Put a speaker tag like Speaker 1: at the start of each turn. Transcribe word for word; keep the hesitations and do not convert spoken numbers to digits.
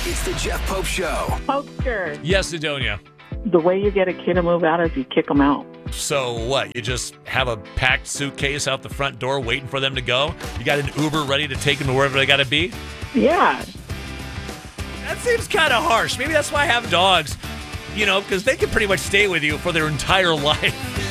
Speaker 1: It's the Jeff Pope Show.
Speaker 2: Poster.
Speaker 3: Yes, Adonia.
Speaker 2: The way you get a kid to move out is you kick them out.
Speaker 3: So what? You just have a packed suitcase out the front door waiting for them to go? You got an Uber ready to take them to wherever they got to be?
Speaker 2: Yeah.
Speaker 3: That seems kind of harsh. Maybe that's why I have dogs, you know, because they can pretty much stay with you for their entire life.